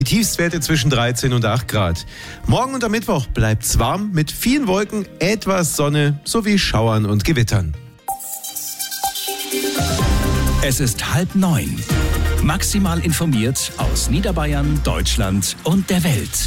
Die Tiefstwerte zwischen 13 und 8 Grad. Morgen und am Mittwoch bleibt es warm mit vielen Wolken, etwas Sonne sowie Schauern und Gewittern. Es ist 8:30. Maximal informiert aus Niederbayern, Deutschland und der Welt.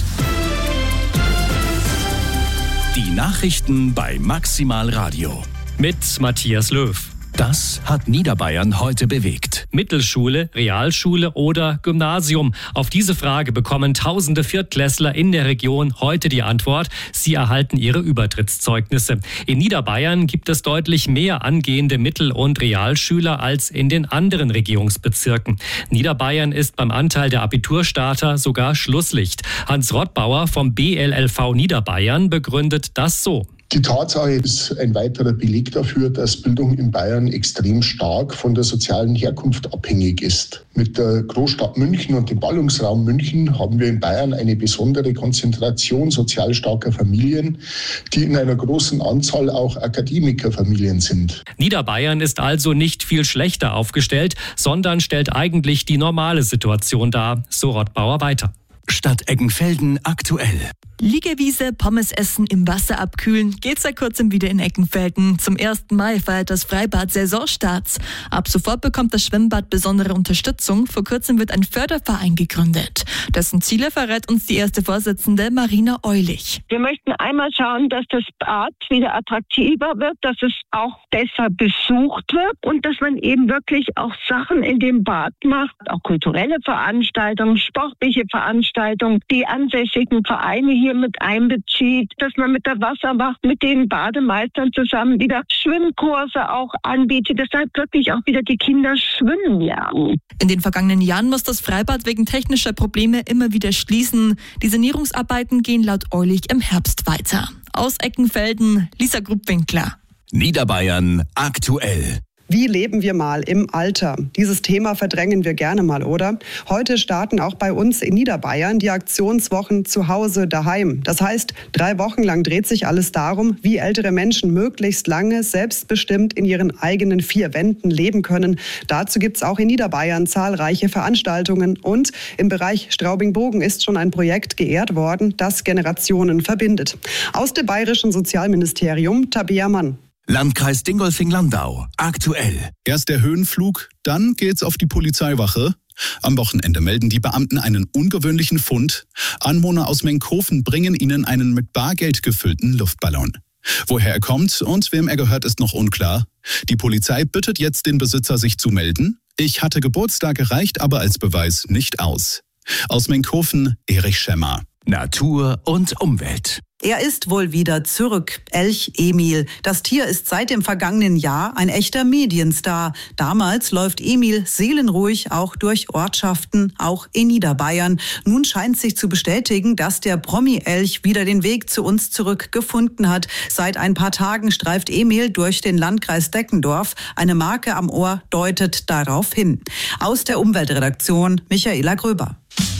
Die Nachrichten bei Maximal Radio. Mit Matthias Löw. Das hat Niederbayern heute bewegt. Mittelschule, Realschule oder Gymnasium? Auf diese Frage bekommen tausende Viertklässler in der Region heute die Antwort. Sie erhalten ihre Übertrittszeugnisse. In Niederbayern gibt es deutlich mehr angehende Mittel- und Realschüler als in den anderen Regierungsbezirken. Niederbayern ist beim Anteil der Abiturstarter sogar Schlusslicht. Hans Rottbauer vom BLLV Niederbayern begründet das so. Die Tatsache ist ein weiterer Beleg dafür, dass Bildung in Bayern extrem stark von der sozialen Herkunft abhängig ist. Mit der Großstadt München und dem Ballungsraum München haben wir in Bayern eine besondere Konzentration sozial starker Familien, die in einer großen Anzahl auch Akademikerfamilien sind. Niederbayern ist also nicht viel schlechter aufgestellt, sondern stellt eigentlich die normale Situation dar, so Rottbauer weiter. Stadt Eckenfelden aktuell. Liegewiese, Pommes essen, im Wasser abkühlen, geht seit kurzem wieder in Eckenfelden. Zum 1. Mai feiert das Freibad Saisonstart. Ab sofort bekommt das Schwimmbad besondere Unterstützung. Vor kurzem wird ein Förderverein gegründet. Dessen Ziele verrät uns die erste Vorsitzende Marina Eulich. Wir möchten einmal schauen, dass das Bad wieder attraktiver wird, dass es auch besser besucht wird und dass man eben wirklich auch Sachen in dem Bad macht, auch kulturelle Veranstaltungen, sportliche Veranstaltungen, die ansässigen Vereine hier mit einbezieht, dass man mit der Wasserwacht, mit den Bademeistern zusammen wieder Schwimmkurse auch anbietet, deshalb wirklich auch wieder die Kinder schwimmen lernen. In den vergangenen Jahren muss das Freibad wegen technischer Probleme immer wieder schließen. Die Sanierungsarbeiten gehen laut Eulich im Herbst weiter. Aus Eckenfelden, Lisa Grubwinkler. Niederbayern aktuell. Wie leben wir mal im Alter? Dieses Thema verdrängen wir gerne mal, oder? Heute starten auch bei uns in Niederbayern die Aktionswochen zu Hause daheim. Das heißt, 3 Wochen lang dreht sich alles darum, wie ältere Menschen möglichst lange selbstbestimmt in ihren eigenen 4 Wänden leben können. Dazu gibt es auch in Niederbayern zahlreiche Veranstaltungen. Und im Bereich Straubing-Bogen ist schon ein Projekt geehrt worden, das Generationen verbindet. Aus dem Bayerischen Sozialministerium, Tabea Mann. Landkreis Dingolfing-Landau aktuell. Erst der Höhenflug, dann geht's auf die Polizeiwache. Am Wochenende melden die Beamten einen ungewöhnlichen Fund. Anwohner aus Menkhofen bringen ihnen einen mit Bargeld gefüllten Luftballon. Woher er kommt und wem er gehört, ist noch unklar. Die Polizei bittet jetzt den Besitzer, sich zu melden. Ich hatte Geburtstag reicht aber als Beweis nicht aus. Aus Menkhofen, Erich Schemmer. Natur und Umwelt. Er ist wohl wieder zurück. Elch Emil. Das Tier ist seit dem vergangenen Jahr ein echter Medienstar. Damals läuft Emil seelenruhig auch durch Ortschaften, auch in Niederbayern. Nun scheint sich zu bestätigen, dass der Promi-Elch wieder den Weg zu uns zurückgefunden hat. Seit ein paar Tagen streift Emil durch den Landkreis Deckendorf. Eine Marke am Ohr deutet darauf hin. Aus der Umweltredaktion Michaela Gröber.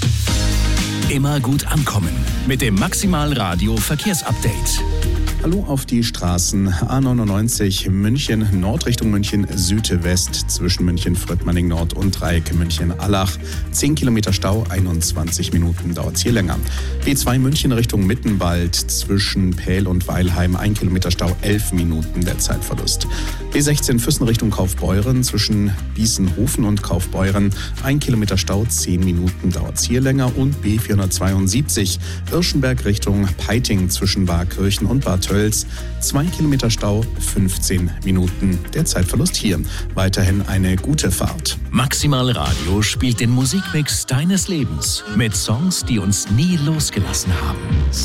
Immer gut ankommen mit dem Maximal Radio Verkehrsupdate. Hallo auf die Straßen. A99 München Nord Richtung München Südwest zwischen München Fröttmanning Nord und Dreieck München Allach. 10 Kilometer Stau, 21 Minuten dauert es hier länger. B2 München Richtung Mittenwald zwischen Pähl und Weilheim 1 Kilometer Stau, 11 Minuten der Zeitverlust. B16 Füssen Richtung Kaufbeuren zwischen Biesenhofen und Kaufbeuren 1 Kilometer Stau, 10 Minuten dauert es hier länger. Und B472 Irschenberg Richtung Peiting zwischen Waakirchen und Bad Tölz 2 Kilometer Stau, 15 Minuten der Zeitverlust hier. Weiterhin eine gute Fahrt. Maximal Radio spielt den Musikmix deines Lebens mit Songs, die uns nie losgelassen haben.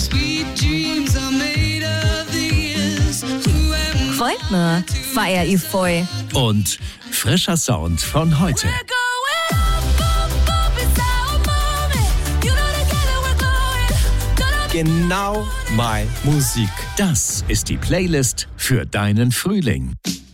Freut mir, feier ich voll. Und frischer Sound von heute. Genau meine Musik. Das ist die Playlist für deinen Frühling.